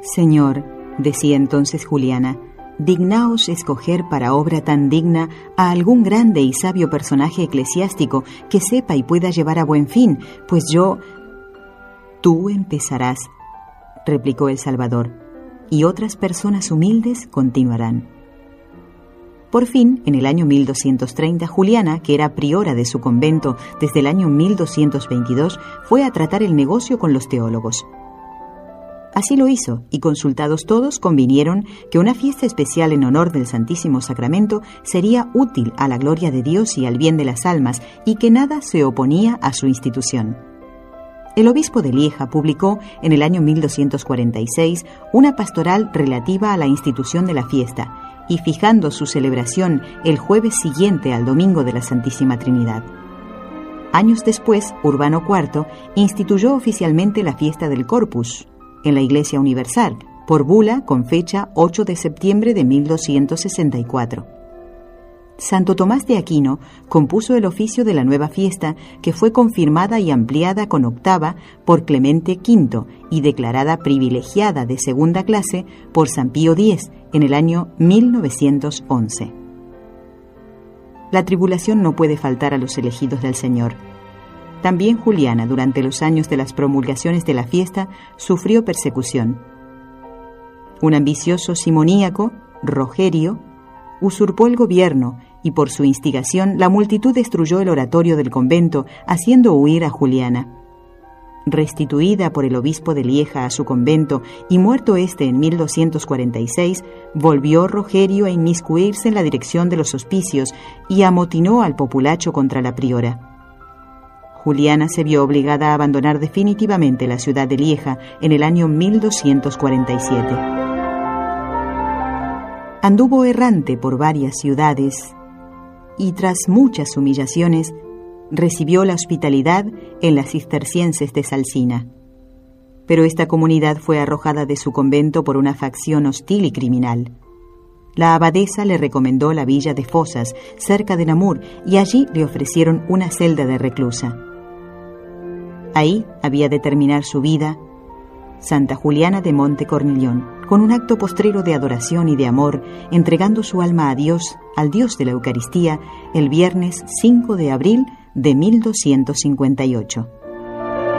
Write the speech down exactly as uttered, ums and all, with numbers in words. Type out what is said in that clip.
Señor, decía entonces Juliana, dignaos escoger para obra tan digna a algún grande y sabio personaje eclesiástico que sepa y pueda llevar a buen fin, pues yo... Tú empezarás, replicó el Salvador, y otras personas humildes continuarán. Por fin, en el año mil doscientos treinta, Juliana, que era priora de su convento desde el año mil doscientos veintidós, fue a tratar el negocio con los teólogos. Así lo hizo, y consultados todos, convinieron que una fiesta especial en honor del Santísimo Sacramento sería útil a la gloria de Dios y al bien de las almas, y que nada se oponía a su institución. El obispo de Lieja publicó en el año mil doscientos cuarenta y seis una pastoral relativa a la institución de la fiesta, y fijando su celebración el jueves siguiente al domingo de la Santísima Trinidad. Años después, Urbano cuarto instituyó oficialmente la fiesta del Corpus en la Iglesia Universal, por bula con fecha ocho de septiembre de mil doscientos sesenta y cuatro. Santo Tomás de Aquino compuso el oficio de la nueva fiesta, que fue confirmada y ampliada con octava por Clemente quinto y declarada privilegiada de segunda clase por San Pío X en el año mil novecientos once. La tribulación no puede faltar a los elegidos del Señor. También Juliana, durante los años de las promulgaciones de la fiesta, sufrió persecución. Un ambicioso simoníaco, Rogerio, usurpó el gobierno y por su instigación la multitud destruyó el oratorio del convento, haciendo huir a Juliana. Restituida por el obispo de Lieja a su convento y muerto éste en mil doscientos cuarenta y seis, volvió Rogerio a inmiscuirse en la dirección de los hospicios y amotinó al populacho contra la priora. Juliana se vio obligada a abandonar definitivamente la ciudad de Lieja en el año mil doscientos cuarenta y siete. Anduvo errante por varias ciudades y, tras muchas humillaciones, recibió la hospitalidad en las cistercienses de Salsina. Pero esta comunidad fue arrojada de su convento por una facción hostil y criminal. La abadesa le recomendó la villa de Fosas, cerca de Namur, y allí le ofrecieron una celda de reclusa. Ahí había de terminar su vida Santa Juliana de Monte Cornillón, con un acto postrero de adoración y de amor, entregando su alma a Dios, al Dios de la Eucaristía, el viernes cinco de abril de mil doscientos cincuenta y ocho.